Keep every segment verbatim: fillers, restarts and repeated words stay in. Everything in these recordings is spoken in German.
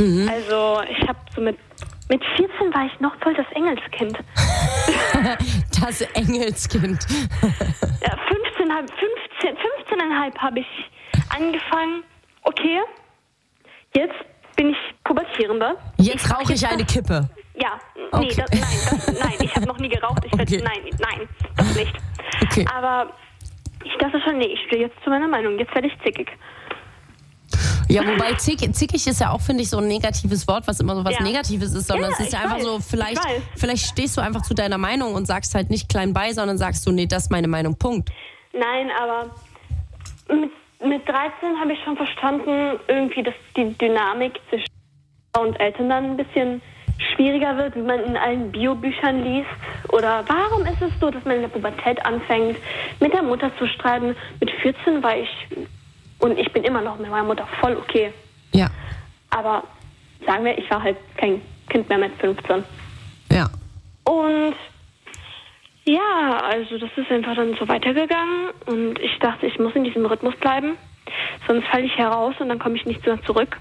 Mhm. Also ich habe so mit, mit vierzehn war ich noch voll das Engelskind. Das Engelskind. Ja, fünfzehn, fünfzehn, fünfzehn Komma fünf habe ich angefangen, okay, jetzt bin ich Pubertierende. Jetzt rauche ich eine Kippe. Ja, Okay. nee, das, nein, das, nein, ich habe noch nie geraucht. Ich Okay. werd, nein, nein, das nicht. Okay. Aber ich dachte schon, nee, ich stehe jetzt zu meiner Meinung. Jetzt werde ich zickig. Ja, wobei zick, zickig ist ja auch, finde ich, so ein negatives Wort, was immer so was Ja. Negatives ist, sondern Ja, es ist ich ja einfach weiß, so, vielleicht, ich weiß. vielleicht stehst du einfach zu deiner Meinung und sagst halt nicht klein bei, sondern sagst du, nee, das ist meine Meinung, Punkt. Nein, aber mit, mit dreizehn habe ich schon verstanden, irgendwie, dass die Dynamik zwischen Frau und Eltern dann ein bisschen schwieriger wird, wie man in allen Biobüchern liest. Oder warum ist es so, dass man in der Pubertät anfängt, mit der Mutter zu streiten? Mit vierzehn war ich, und ich bin immer noch mit meiner Mutter voll okay. Ja. Aber sagen wir, ich war halt kein Kind mehr mit fünfzehn. Ja. Und ja, also das ist einfach dann so weitergegangen. Und ich dachte, ich muss in diesem Rhythmus bleiben. Sonst falle ich heraus und dann komme ich nicht mehr zurück.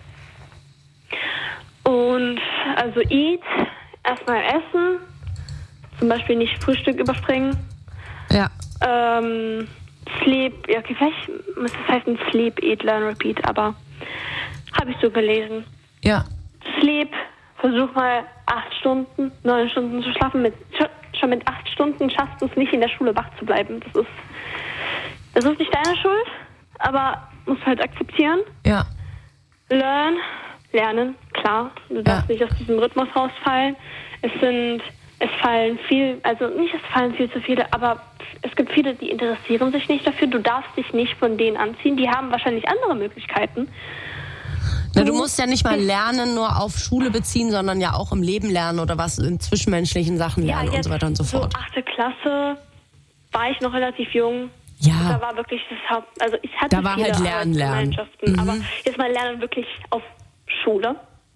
Und also eat, erstmal essen. Zum Beispiel nicht Frühstück überspringen. Ja. Ähm, sleep, ja, okay, vielleicht muss das heißen sleep, eat, learn, repeat, aber habe ich so gelesen. Ja. Sleep, versuch mal acht Stunden, neun Stunden zu schlafen. Mit, schon mit acht Stunden schaffst du es nicht, in der Schule wach zu bleiben. Das ist, das ist nicht deine Schuld, aber musst halt akzeptieren. Ja. Learn, lernen, klar. Du darfst Ja. nicht aus diesem Rhythmus rausfallen. Es sind, es fallen viel, also nicht, es fallen viel zu viele, aber es gibt viele, die interessieren sich nicht dafür. Du darfst dich nicht von denen anziehen. Die haben wahrscheinlich andere Möglichkeiten. Na, du musst ja nicht mal Lernen nur auf Schule beziehen, sondern ja auch im Leben lernen oder was in zwischenmenschlichen Sachen lernen und so weiter und so fort. So achte Klasse war ich noch relativ jung. Ja. Da war wirklich das Haupt, also ich hatte Da war viele halt Lernen, Lernen. Arbeitsgemeinschaften, Mhm. aber jetzt mal Lernen wirklich auf Schule.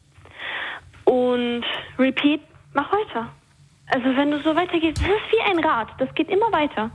Und repeat, mach weiter. Also wenn du so weitergehst, das ist wie ein Rad, das geht immer weiter.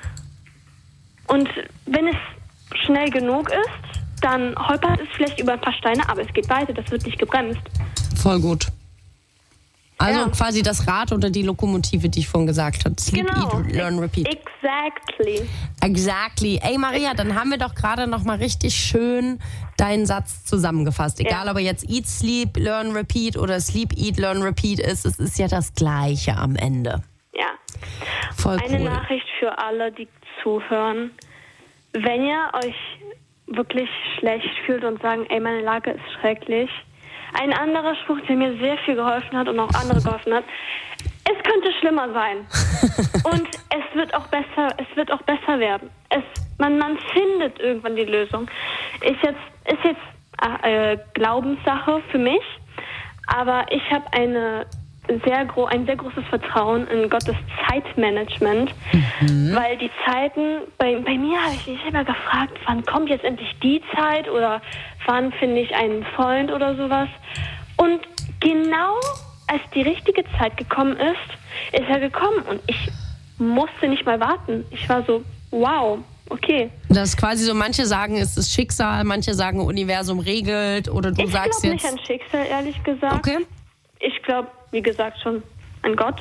Und wenn es schnell genug ist, dann holpert es vielleicht über ein paar Steine, aber es geht weiter, das wird nicht gebremst. Voll gut. Also Ja. quasi das Rad oder die Lokomotive, die ich vorhin gesagt habe. Sleep, Genau. eat, learn, repeat. Exactly. Exactly. Ey Maria, dann haben wir doch gerade noch mal richtig schön deinen Satz zusammengefasst. Egal, Ja. ob er jetzt eat, sleep, learn, repeat oder sleep, eat, learn, repeat ist, es ist ja das Gleiche am Ende. Ja. Voll Eine cool. Nachricht für alle, die zuhören. Wenn ihr euch wirklich schlecht fühlt und sagen, ey, meine Lage ist schrecklich. Ein anderer Spruch, der mir sehr viel geholfen hat und auch andere geholfen hat. Es könnte schlimmer sein. Und es wird auch besser, es wird auch besser werden. Es, man, man findet irgendwann die Lösung. Ist jetzt, ist jetzt äh, Glaubenssache für mich, aber ich habe eine sehr gro- ein sehr großes Vertrauen in Gottes Zeitmanagement, mhm. weil die Zeiten, bei, bei mir habe ich mich selber gefragt, wann kommt jetzt endlich die Zeit oder wann finde ich einen Freund oder sowas. Und genau als die richtige Zeit gekommen ist, ist er gekommen und ich musste nicht mal warten. Ich war so, wow, okay. Das ist quasi so, manche sagen, es ist Schicksal, manche sagen, Universum regelt oder du ich sagst jetzt... Ich jetzt... glaube nicht an Schicksal, ehrlich gesagt. Okay. Ich glaube, wie gesagt, schon an Gott.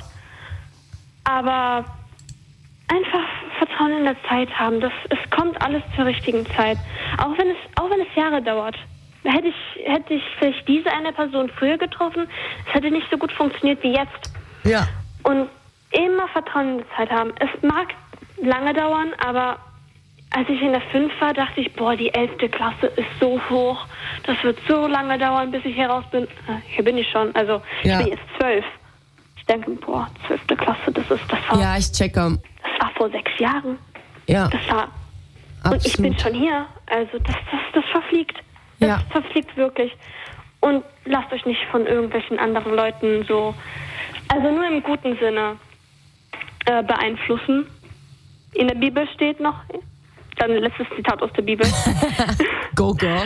Aber einfach Vertrauen in der Zeit haben. Das, es kommt alles zur richtigen Zeit. Auch wenn es, auch wenn es Jahre dauert. Hätte ich, hätte ich vielleicht diese eine Person früher getroffen, es hätte nicht so gut funktioniert wie jetzt. Ja. Und immer Vertrauen in die Zeit haben. Es mag lange dauern, aber als ich in der fünf war, dachte ich, boah, die elfte Klasse ist so hoch. Das wird so lange dauern, bis ich hier raus bin. Hier bin ich schon. Also Ja. ich bin jetzt zwölf. Ich denke, boah, zwölfte Klasse, das ist das war, Ja, ich checke. das war vor sechs Jahren. Ja, Das war und ich bin absolut. schon hier. Also das, das, das verfliegt. Das Ja. verfliegt wirklich. Und lasst euch nicht von irgendwelchen anderen Leuten so, also nur im guten Sinne äh, beeinflussen. In der Bibel steht noch, dann letztes Zitat aus der Bibel. Go, girl.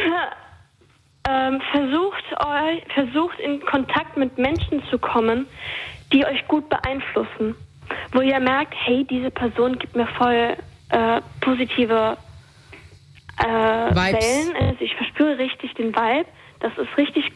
ähm, versucht euch, versucht in Kontakt mit Menschen zu kommen, die euch gut beeinflussen. Wo ihr merkt, hey, diese Person gibt mir voll äh, positive äh, Vibes. Wellen. Also ich verspüre richtig den Vibe. Das ist richtig